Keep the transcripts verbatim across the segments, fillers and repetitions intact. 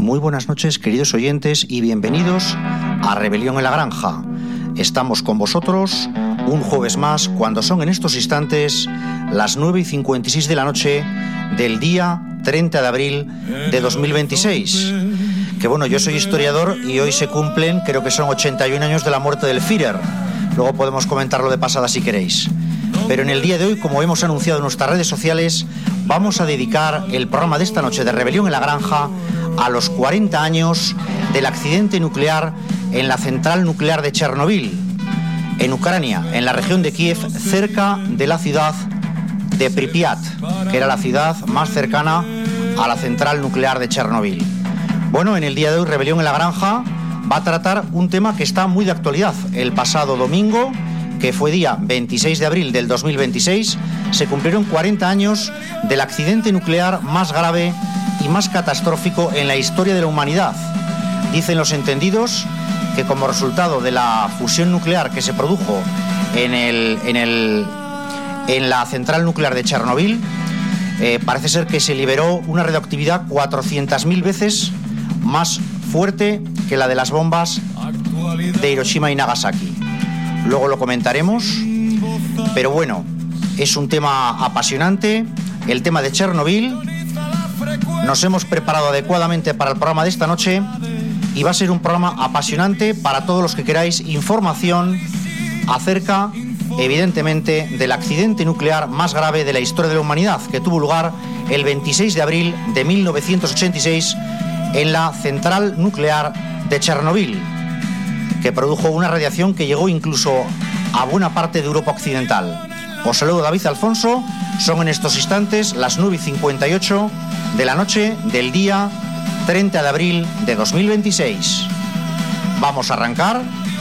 Muy buenas noches, queridos oyentes, y bienvenidos a Rebelión en la Granja. Estamos con vosotros un jueves más, cuando son en estos instantes las nueve y cincuenta y seis de la noche del día treinta de abril de dos mil veintiséis. Que bueno, yo soy historiador y hoy se cumplen, creo que son ochenta y un años de la muerte del Führer. Luego podemos comentarlo de pasada si queréis. Pero en el día de hoy, como hemos anunciado en nuestras redes sociales, vamos a dedicar el programa de esta noche de Rebelión en la Granja a los cuarenta años del accidente nuclear en la central nuclear de Chernobyl, en Ucrania, en la región de Kiev, cerca de la ciudad de Pripyat, que era la ciudad más cercana a la central nuclear de Chernobyl. Bueno, en el día de hoy, Rebelión en la Granja va a tratar un tema que está muy de actualidad. El pasado domingo, que fue día veintiséis de abril del dos mil veintiséis, se cumplieron cuarenta años del accidente nuclear más grave y más catastrófico en la historia de la humanidad. Dicen los entendidos que como resultado de la fusión nuclear que se produjo en, el, en, el, en la central nuclear de Chernobyl, eh, parece ser que se liberó una radioactividad cuatrocientas mil veces más fuerte que la de las bombas de Hiroshima y Nagasaki. Luego lo comentaremos, pero bueno, es un tema apasionante, el tema de Chernobyl. Nos hemos preparado adecuadamente para el programa de esta noche y va a ser un programa apasionante para todos los que queráis información acerca, evidentemente, del accidente nuclear más grave de la historia de la humanidad, que tuvo lugar el veintiséis de abril de mil novecientos ochenta y seis en la central nuclear de Chernobyl, que produjo una radiación que llegó incluso a buena parte de Europa occidental. Os saludo, David Alfonso. Son en estos instantes las nueve y cincuenta y ocho de la noche del día treinta de abril de dos mil veintiséis. Vamos a arrancar.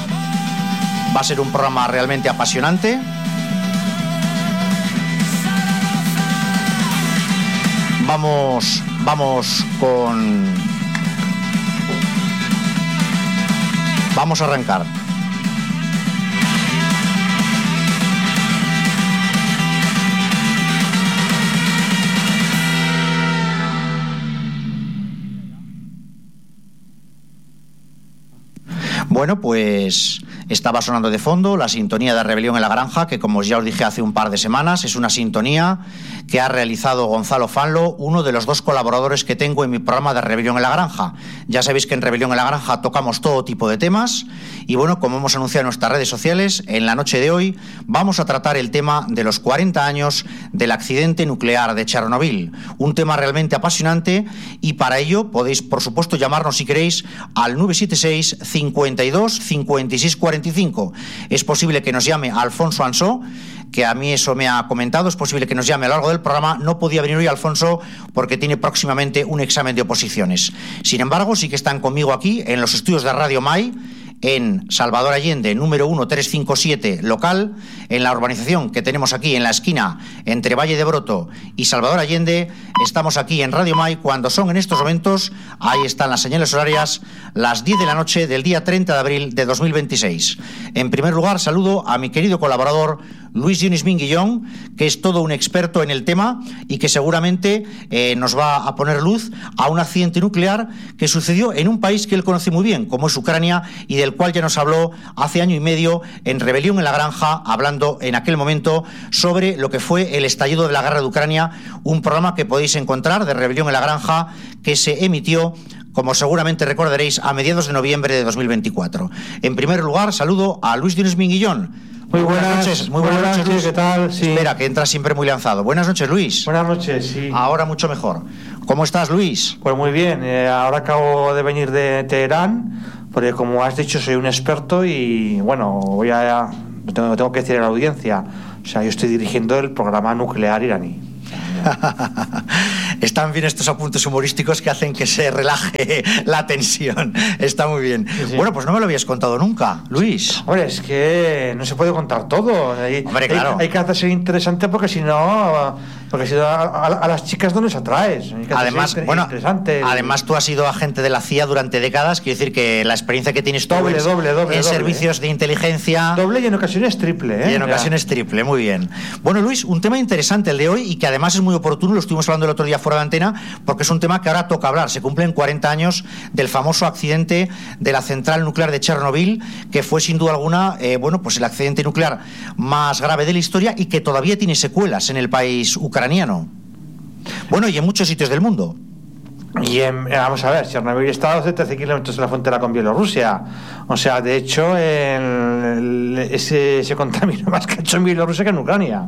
Va a ser un programa realmente apasionante. Vamos, vamos con... Vamos a arrancar. Bueno, pues estaba sonando de fondo la sintonía de Rebelión en la Granja, que como ya os dije hace un par de semanas, es una sintonía que ha realizado Gonzalo Fanlo, uno de los dos colaboradores que tengo en mi programa de Rebelión en la Granja. Ya sabéis que en Rebelión en la Granja tocamos todo tipo de temas y bueno, como hemos anunciado en nuestras redes sociales, en la noche de hoy vamos a tratar el tema de los cuarenta años del accidente nuclear de Chernobyl. Un tema realmente apasionante y para ello podéis, por supuesto, llamarnos si queréis al nueve siete seis, cincuenta y dos, cincuenta y seis cuarenta y cinco. Es posible que nos llame Alfonso Ansó, que a mí eso me ha comentado, es posible que nos llame a lo largo del programa. No podía venir hoy Alfonso porque tiene próximamente un examen de oposiciones. Sin embargo, sí que están conmigo aquí en los estudios de Radio Mai, en Salvador Allende, número uno tres cinco siete, local, en la urbanización que tenemos aquí en la esquina entre Valle de Broto y Salvador Allende. Estamos aquí en Radio Mai cuando son en estos momentos, ahí están las señales horarias, las diez de la noche del día treinta de abril de dos mil veintiséis. En primer lugar, saludo a mi querido colaborador Luis Dionis Minguillón, que es todo un experto en el tema y que seguramente eh, nos va a poner luz a un accidente nuclear que sucedió en un país que él conoce muy bien, como es Ucrania, y del cual ya nos habló hace año y medio en Rebelión en la Granja, hablando en aquel momento sobre lo que fue el estallido de la guerra de Ucrania, un programa que podéis encontrar de Rebelión en la Granja que se emitió, como seguramente recordaréis, a mediados de noviembre de dos mil veinticuatro. En primer lugar, saludo a Luis Dionis Minguillón. Muy buenas, buenas noches, muy buenas, buenas noches, ¿qué tal? Sí. Espera, que entras siempre muy lanzado. Buenas noches, Luis. Buenas noches, sí. Ahora mucho mejor. ¿Cómo estás, Luis? Pues muy bien, eh, ahora acabo de venir de Teherán, porque como has dicho soy un experto y bueno, voy a, tengo, tengo que decir a la audiencia, o sea, yo estoy dirigiendo el programa nuclear iraní. Están bien estos apuntes humorísticos que hacen que se relaje la tensión. Está muy bien. Sí, sí. Bueno, pues no me lo habías contado nunca, Luis. Hombre, es que no se puede contar todo. Hay, Hombre, claro. hay, hay que hacerse interesante porque si no porque si a, a, a las chicas no les atraes. Además, bueno, además tú has sido agente de la C I A durante décadas, quiero decir que la experiencia que tienes tú doble, es doble, doble, en doble, servicios ¿eh? de inteligencia. Doble y en ocasiones triple, ¿eh? Y en ocasiones triple, muy bien. Bueno, Luis, un tema interesante el de hoy y que además es muy oportuno, lo estuvimos hablando el otro día fuera de antena, porque es un tema que ahora toca hablar. Se cumplen cuarenta años del famoso accidente de la central nuclear de Chernobyl, que fue sin duda alguna, eh, bueno, pues el accidente nuclear más grave de la historia y que todavía tiene secuelas en el país ucraniano. Bueno, y en muchos sitios del mundo. Y en, vamos a ver, Chernobyl está a trece kilómetros de la frontera con Bielorrusia. O sea, de hecho, el, el, ese, se contaminó más que en Bielorrusia que en Ucrania.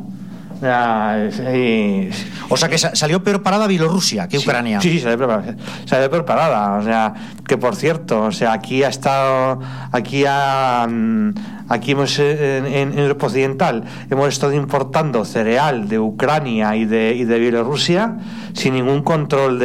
Y, o sea que salió peor parada Bielorrusia que Ucrania. Sí, sí, salió peor, salió peor parada. O sea, que por cierto, o sea, aquí ha estado, aquí ha, aquí hemos en, en Europa Occidental hemos estado importando cereal de Ucrania y de, y de Bielorrusia sin ningún control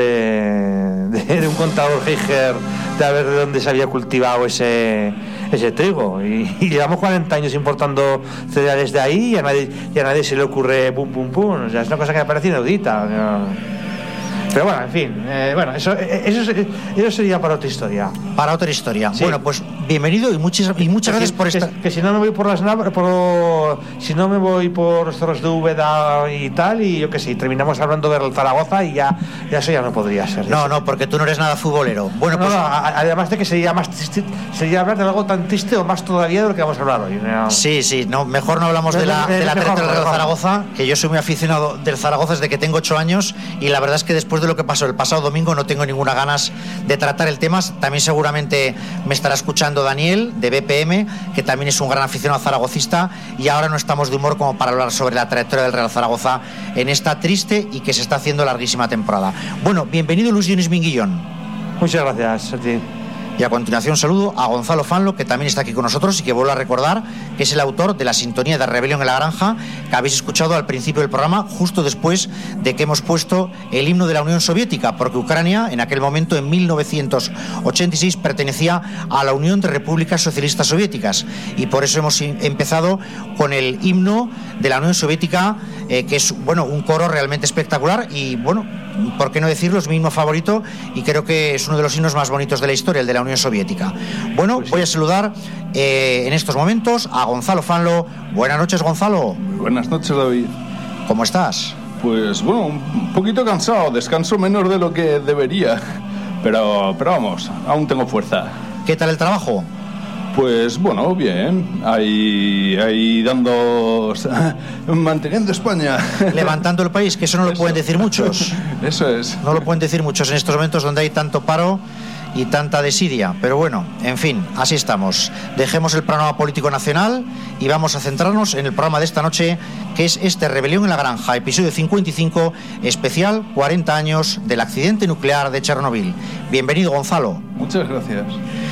de, de, de un contador Geiger de a ver de dónde se había cultivado ese ese trigo y, y llevamos cuarenta años importando cereales de ahí y a nadie, y a nadie se le ocurre pum pum pum, o sea, es una cosa que me parece inaudita, ¿no? Pero bueno, en fin, eh, bueno, eso, eso, eso sería para otra historia. Para otra historia. Sí. Bueno, pues bienvenido y muchas, y muchas gracias por esta. Que, que si no me voy por las naves, por, si no me voy por los cerros de Úbeda y tal, y yo qué sé, terminamos hablando del Zaragoza y ya, ya eso ya no podría ser. No, no, porque tú no eres nada futbolero. Bueno, no, pues. No, además de que sería más triste, sería hablar de algo tan triste o más todavía de lo que vamos a hablar hoy, ¿no? Sí, sí, no, mejor no hablamos de la, de la trayectoria del Real Zaragoza, que yo soy muy aficionado del Zaragoza desde que tengo ocho años, y la verdad es que después de lo que pasó el pasado domingo no tengo ninguna ganas de tratar el tema. También seguramente me estará escuchando Daniel de B P M, que también es un gran aficionado zaragocista, y ahora no estamos de humor como para hablar sobre la trayectoria del Real Zaragoza en esta triste y que se está haciendo larguísima temporada. Bueno, bienvenido Luis Dionis Minguillón. Muchas gracias a ti. Y a continuación saludo a Gonzalo Fanlo, que también está aquí con nosotros y que vuelvo a recordar que es el autor de la sintonía de Rebelión en la Granja, que habéis escuchado al principio del programa, justo después de que hemos puesto el himno de la Unión Soviética, porque Ucrania en aquel momento, en mil novecientos ochenta y seis, pertenecía a la Unión de Repúblicas Socialistas Soviéticas, y por eso hemos empezado con el himno de la Unión Soviética, eh, que es, bueno, un coro realmente espectacular y, bueno, por qué no decirlo, es mi himno favorito y creo que es uno de los himnos más bonitos de la historia, el de la Unión Soviética. Bueno, pues sí. Voy a saludar eh, en estos momentos a Gonzalo Fanlo. Buenas noches, Gonzalo. Muy buenas noches, David. ¿Cómo estás? Pues bueno, un poquito cansado, descanso menos de lo que debería, pero, pero vamos, aún tengo fuerza. ¿Qué tal el trabajo? Pues bueno, bien, ahí, ahí dando, manteniendo España. Levantando el país, que eso no lo eso. pueden decir muchos. Eso es. No lo pueden decir muchos en estos momentos donde hay tanto paro y tanta desidia, pero bueno, en fin, así estamos. Dejemos el panorama político nacional y vamos a centrarnos en el programa de esta noche, que es este Rebelión en la Granja, episodio cincuenta y cinco, especial cuarenta años del accidente nuclear de Chernobyl. Bienvenido, Gonzalo. Muchas gracias.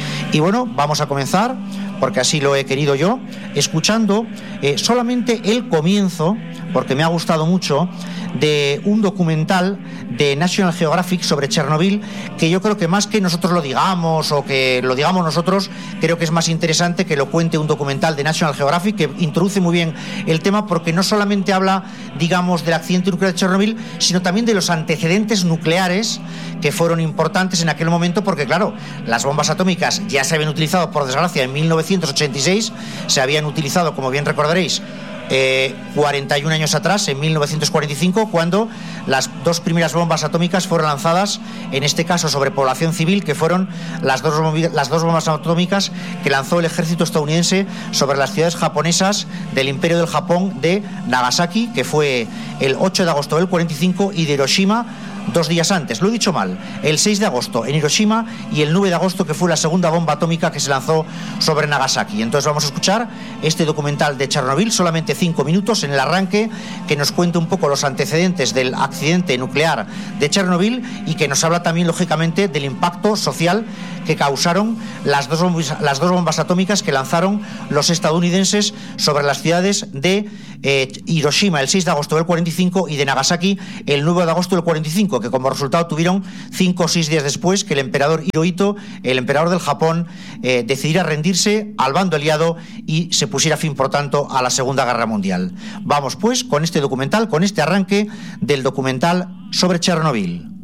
Y bueno, vamos a comenzar, porque así lo he querido yo, escuchando eh, solamente el comienzo, porque me ha gustado mucho, de un documental de National Geographic sobre Chernobyl, que yo creo que más que nosotros lo digamos o que lo digamos nosotros, creo que es más interesante que lo cuente un documental de National Geographic, que introduce muy bien el tema, porque no solamente habla, digamos, del accidente nuclear de Chernobyl, sino también de los antecedentes nucleares que fueron importantes en aquel momento, porque claro, las bombas atómicas ya se habían utilizado, por desgracia, en mil novecientos ochenta y seis, se habían utilizado, como bien recordaréis, Eh, cuarenta y un años atrás, en mil novecientos cuarenta y cinco, cuando las dos primeras bombas atómicas fueron lanzadas, en este caso sobre población civil, que fueron las dos, las dos bombas atómicas que lanzó el ejército estadounidense sobre las ciudades japonesas del Imperio del Japón de Nagasaki, que fue el ocho de agosto del cuarenta y cinco, y de Hiroshima dos días antes, lo he dicho mal, el seis de agosto en Hiroshima y el nueve de agosto, que fue la segunda bomba atómica que se lanzó sobre Nagasaki. Entonces vamos a escuchar este documental de Chernobyl, solamente cinco minutos en el arranque, que nos cuenta un poco los antecedentes del accidente nuclear de Chernobyl y que nos habla también, lógicamente, del impacto social que causaron las dos, bombas, las dos bombas atómicas que lanzaron los estadounidenses sobre las ciudades de eh, Hiroshima el seis de agosto del cuarenta y cinco y de Nagasaki el nueve de agosto del cuarenta y cinco, que como resultado tuvieron cinco o seis días después que el emperador Hirohito, el emperador del Japón, eh, decidiera rendirse al bando aliado y se pusiera fin, por tanto, a la Segunda Guerra Mundial. Vamos pues con este documental, con este arranque del documental sobre Chernobyl.